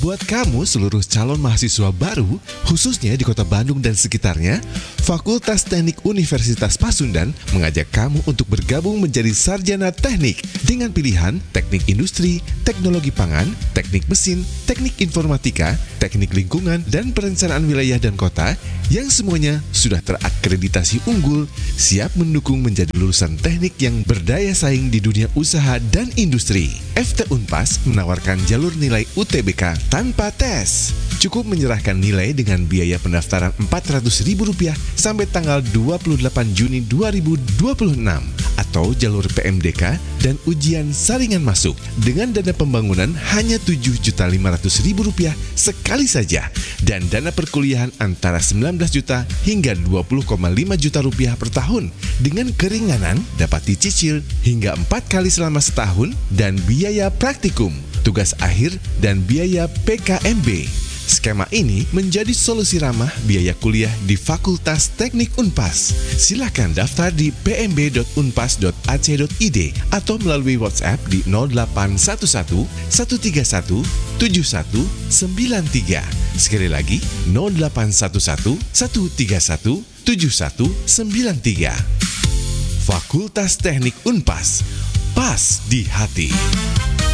Buat kamu seluruh calon mahasiswa baru, khususnya di Kota Bandung dan sekitarnya, Fakultas Teknik Universitas Pasundan mengajak kamu untuk bergabung menjadi sarjana teknik dengan pilihan teknik industri, teknologi pangan, teknik mesin, teknik informatika, teknik lingkungan, dan perencanaan wilayah dan kota yang semuanya sudah terakreditasi unggul, siap mendukung menjadi lulusan teknik yang berdaya saing di dunia usaha dan industri. FT Unpas menawarkan jalur nilai UTBK tanpa tes. Cukup menyerahkan nilai dengan biaya pendaftaran Rp400.000 sampai tanggal 28 Juni 2026 atau jalur PMDK dan ujian saringan masuk dengan dana pembangunan hanya Rp7.500.000 sekali saja dan dana perkuliahan antara 19 juta hingga 20,5 juta rupiah per tahun dengan keringanan dapat dicicil hingga 4 kali selama setahun dan biaya praktikum, tugas akhir, dan biaya PKMB. Skema ini menjadi solusi ramah biaya kuliah di Fakultas Teknik Unpas. Silakan daftar di pmb.unpas.ac.id atau melalui WhatsApp di 0811 131 7193. Sekali lagi 0811 131 7193. Fakultas Teknik Unpas, pas di hati.